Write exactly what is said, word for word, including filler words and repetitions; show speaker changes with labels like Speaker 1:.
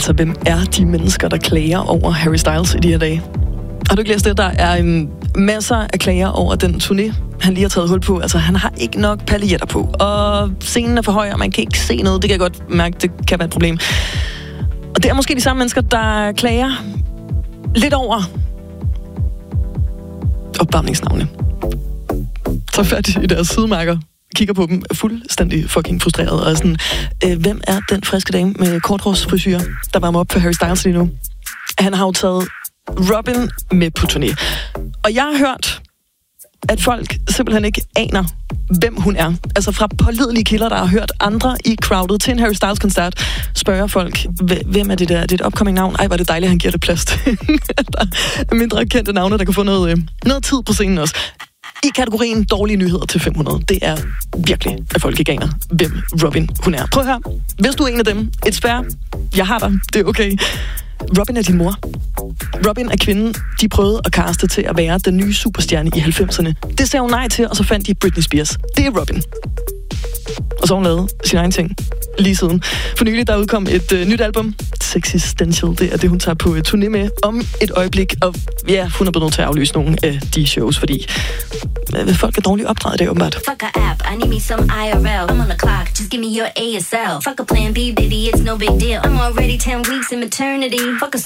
Speaker 1: Altså, hvem er de mennesker, der klager over Harry Styles i de her dage? Har du ikke læst det? Der er um, masser af klager over den turné, han lige har taget hul på. Altså, han har ikke nok paljetter på, og scenen er for høj, og man kan ikke se noget. Det kan jeg godt mærke, det kan være et problem. Og det er måske de samme mennesker, der klager lidt over opvarmningsnavne. Så fat i deres sidemærker, kigger på dem fuldstændig fucking frustreret, og er sådan, øh, hvem er den friske dame med korthårsfrisyre, der varmer op for Harry Styles lige nu? Han har jo taget Robin med på turné. Og jeg har hørt, at folk simpelthen ikke aner, hvem hun er. Altså fra pålidelige kilder, der har hørt andre i crowdet til en Harry Styles-koncert, spørger folk, hvem er det der? Det er et upcoming navn. Ej, hvor er det dejligt, han giver det plads til. Der er mindre kendte navne, der kan få noget, noget tid på scenen også. I kategorien dårlige nyheder til fem hundrede. Det er virkelig, at folk ikke aner, hvem Robin hun er. Prøv at høre. Hvis du er en af dem, et spær, jeg har dig, det er okay. Robin er din mor. Robin er kvinden, de prøvede at kaste til at være den nye superstjerne i halvfemserne. Det sagde hun nej til, og så fandt de Britney Spears. Det er Robin. Og så har hun lavet sin egen ting lige siden. For nylig der udkom et øh, nyt album, Sexistential. Det er det, hun tager på et turné med om et øjeblik. Og ja, hun er blevet nødt til at aflyse nogle af de shows, fordi øh, folk er dårligt opdraget i dag, åbenbart.
Speaker 2: Fuck a app, I need me some I R L. I'm on the clock, just give me your A S L. Fuck a plan B, baby, it's no big deal. I'm already ten weeks in maternity. Fuck a